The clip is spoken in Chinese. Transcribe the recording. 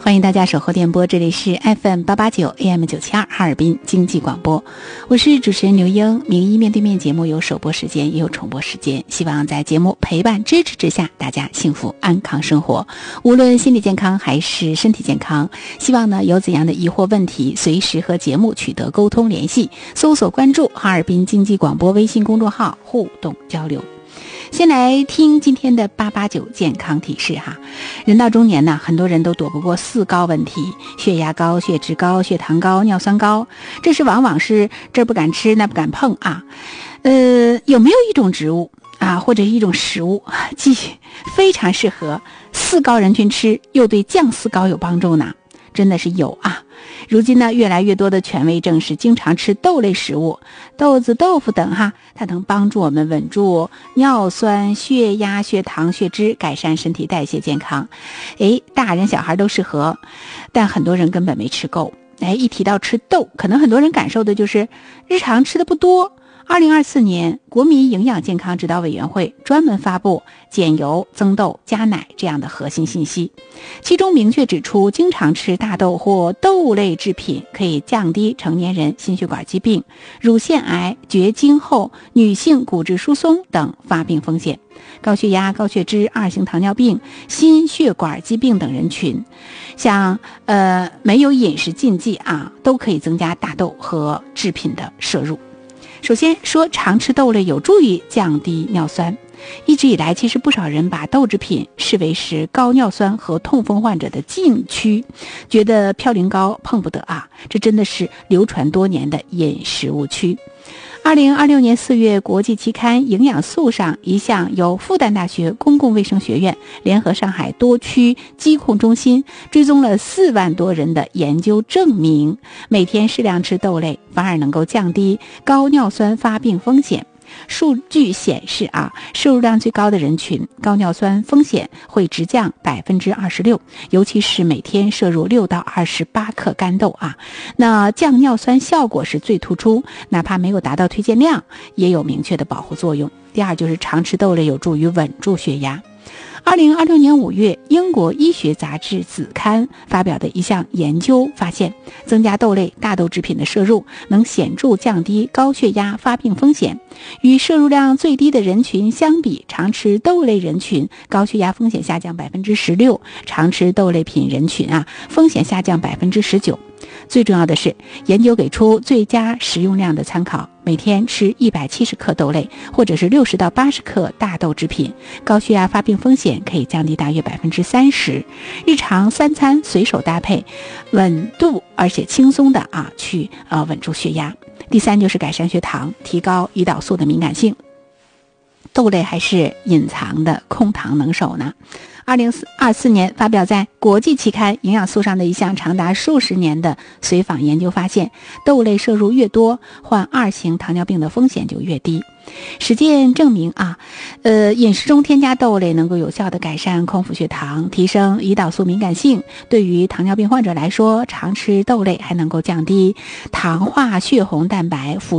欢迎大家守候电波，这里是 FM 889 AM 972哈尔滨经济广播，我是主持人刘英。名医面对面节目有首播时间也有重播时间，希望在节目陪伴支持之下，大家幸福安康生活，无论心理健康还是身体健康。希望呢有怎样的疑惑问题，随时和节目取得沟通联系，搜索关注哈尔滨经济广播微信公众号互动交流。先来听今天的889健康提示哈。人到中年呢，很多人都躲不过4高问题：血压高、血脂高、血糖高、尿酸高。这是往往是这不敢吃那不敢碰啊。有没有一种植物啊，或者是一种食物，既非常适合4高人群吃，又对降4高有帮助呢？真的是有啊！如今呢，越来越多的权威证实，经常吃豆类食物，豆子、豆腐等哈，它能帮助我们稳住尿酸、血压、血糖、血脂，改善身体代谢健康。大人小孩都适合，但很多人根本没吃够。一提到吃豆，可能很多人感受的就是日常吃的不多。2024年，国民营养健康指导委员会专门发布减油、增豆、加奶这样的核心信息，其中明确指出，经常吃大豆或豆类制品可以降低成年人心血管疾病、乳腺癌、绝经后女性骨质疏松等发病风险，高血压、高血脂、2型糖尿病、心血管疾病等人群，像没有饮食禁忌啊，都可以增加大豆和制品的摄入。首先说，常吃豆类有助于降低尿酸。一直以来，其实不少人把豆制品视为是高尿酸和痛风患者的禁区，觉得嘌呤高碰不得啊，这真的是流传多年的饮食误区。2026年4月，国际期刊《营养素》上一项由复旦大学公共卫生学院联合上海多区疾控中心追踪了4万多人的研究证明，每天适量吃豆类反而能够降低高尿酸发病风险。数据显示啊，摄入量最高的人群，高尿酸风险会直降26%，尤其是每天摄入6到28克干豆啊，那降尿酸效果是最突出，哪怕没有达到推荐量，也有明确的保护作用。第二就是常吃豆类有助于稳住血压。2026年5月，英国医学杂志子刊发表的一项研究发现，增加豆类、大豆制品的摄入能显著降低高血压发病风险。与摄入量最低的人群相比，常吃豆类人群高血压风险下降16%，常吃豆类品人群风险下降19%。最重要的是，研究给出最佳食用量的参考，每天吃170克豆类，或者是60到80克大豆制品，高血压发病风险可以降低大约30%。日常3餐随手搭配，稳度而且轻松的去稳住血压。第三就是改善血糖，提高胰岛素的敏感性。豆类还是隐藏的控糖能手呢。2024年发表在国际期刊《营养素》上的一项长达数十年的随访研究发现，豆类摄入越多，患2型糖尿病的风险就越低。实践证明饮食中添加豆类能够有效地改善空腹血糖，提升胰岛素敏感性。对于糖尿病患者来说，常吃豆类还能够降低糖化血红蛋白，辅